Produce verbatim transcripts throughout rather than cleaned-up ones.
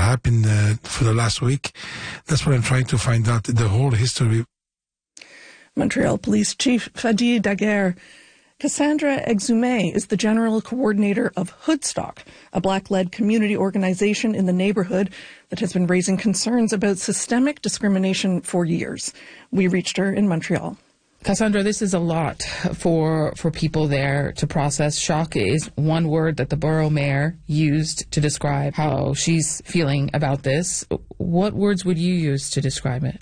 happened uh, for the last week. That's what I'm trying to find out, the whole history. Montreal Police Chief Fadi Daguerre. Cassandra Exume is the General Coordinator of Hoodstock, a Black-led community organization in the neighborhood that has been raising concerns about systemic discrimination for years. We reached her in Montreal. Cassandra, this is a lot for for people there to process. Shock is one word that the borough mayor used to describe how she's feeling about this. What words would you use to describe it?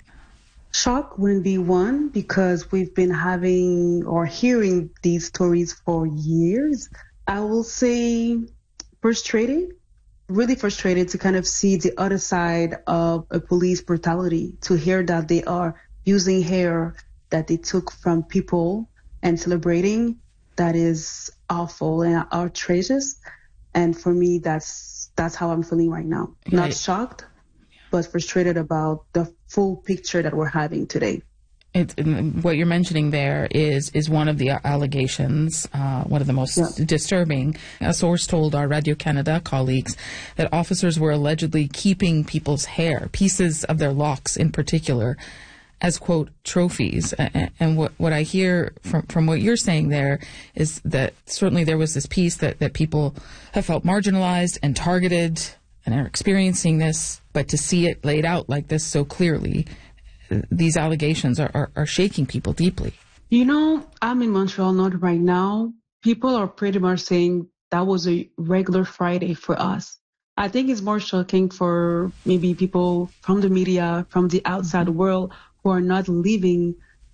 Shock wouldn't be one, because we've been having or hearing these stories for years. I will say frustrated, really frustrated to kind of see the other side of a police brutality, to hear that they are using hair that they took from people and celebrating. That is awful and outrageous. And for me, that's that's how I'm feeling right now. Right. Not shocked, but frustrated about the full picture that we're having today. It, what you're mentioning there is is one of the allegations, uh, one of the most yeah. disturbing. A source told our Radio-Canada colleagues that officers were allegedly keeping people's hair, pieces of their locks in particular, as, quote, trophies. And, and what, what I hear from, from what you're saying there is that certainly there was this piece that, that people have felt marginalized and targeted and are experiencing this, but to see it laid out like this so clearly, these allegations are, are, are shaking people deeply. You know, I'm in Montreal North right now. People are pretty much saying that was a regular Friday for us. I think it's more shocking for maybe people from the media, from the outside mm-hmm. world, who are not living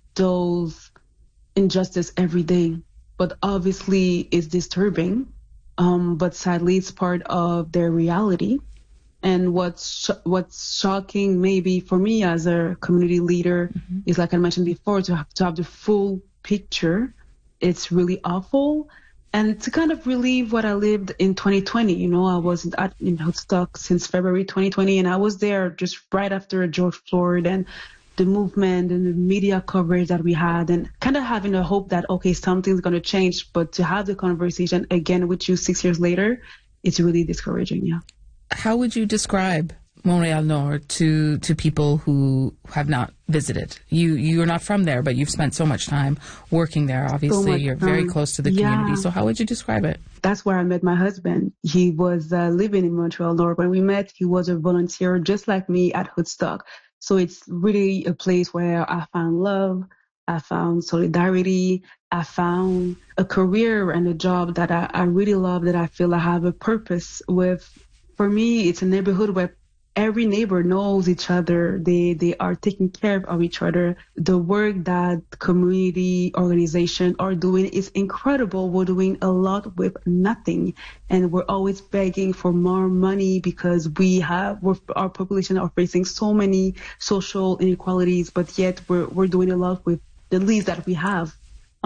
those injustice every day. But obviously it's disturbing. Um, but sadly, it's part of their reality. And what's sh- what's shocking, maybe for me as a community leader, mm-hmm. is, like I mentioned before, to have to have the full picture. It's really awful, and to kind of relive what I lived in twenty twenty. You know, I was at in Hoodstock since February twenty twenty, and I was there just right after George Floyd and the movement and the media coverage that we had, and kind of having a hope that, okay, something's going to change. But to have the conversation again with you six years later, it's really discouraging, yeah. How would you describe Montreal Nord to, to people who have not visited? You, you're not from there, but you've spent so much time working there. Obviously, so you're very close to the yeah. community. So how would you describe it? That's where I met my husband. He was uh, living in Montreal Nord. When we met, he was a volunteer just like me at Hoodstock. So it's really a place where I found love, I found solidarity, I found a career and a job that I, I really love, that I feel I have a purpose with. For me, it's a neighborhood where every neighbor knows each other. They they are taking care of each other. The work that community organizations are doing is incredible. We're doing a lot with nothing, and we're always begging for more money because we have we're, our population are facing so many social inequalities, but yet we're we're doing a lot with the least that we have.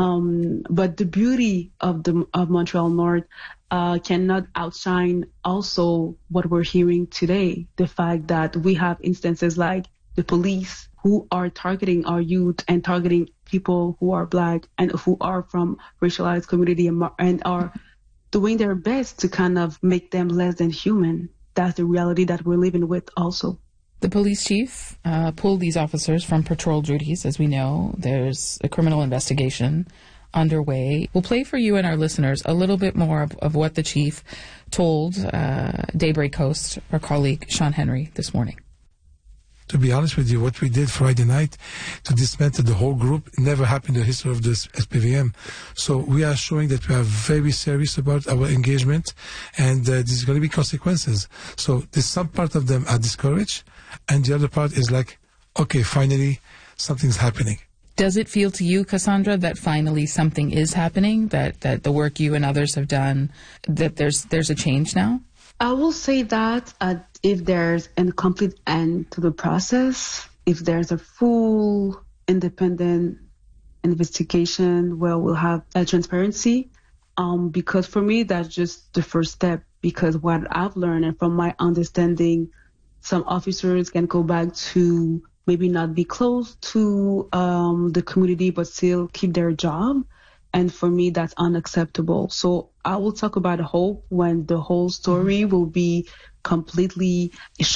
Um, but the beauty of the of Montreal North uh, cannot outshine also what we're hearing today. The fact that we have instances like the police who are targeting our youth and targeting people who are Black and who are from racialized community and, and are doing their best to kind of make them less than human. That's the reality that we're living with also. The police chief uh, pulled these officers from patrol duties. As we know, there's a criminal investigation underway. We'll play for you and our listeners a little bit more of, of what the chief told uh, Daybreak host, our colleague Sean Henry, this morning. To be honest with you, what we did Friday night to dismantle the whole group never happened in the history of this S P V M. So we are showing that we are very serious about our engagement, and uh, there's going to be consequences. So this, some part of them are discouraged, and the other part is like, okay, finally something's happening. Does it feel to you, Cassandra, that finally something is happening, that, that the work you and others have done, that there's there's a change now? I will say that uh, if there's a complete end to the process, if there's a full independent investigation where we'll have a transparency, um, because for me, that's just the first step, because what I've learned and from my understanding, some officers can go back to maybe not be close to um, the community, but still keep their job. And for me, that's unacceptable. So I will talk about hope when the whole story will be completely